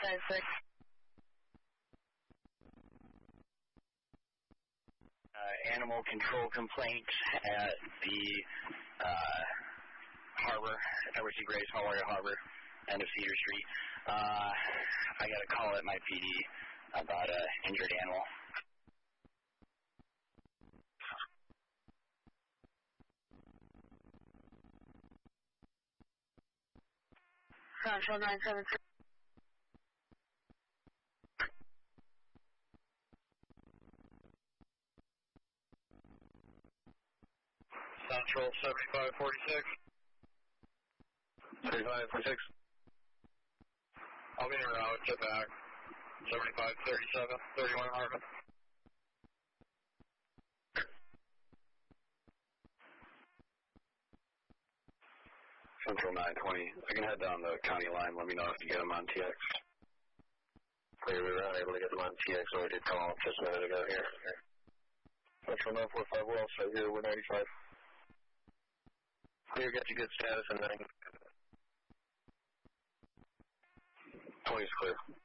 956. Animal control complaint at the harbor, Edward C. Graves, Hawaii Harbor, end of Cedar Street. I got a call at my PD about an injured animal. Central 973. Central 7546. 3546. I'll be en route to back. 7537, 31 Harvard. Central 920. I can head down the county line. Let me know if you get them on TX. We were not able to get them on TX, so I did call just a minute ago here. Central 945 Wells, right here, we're 95. Clear, got you good status and 20's clear.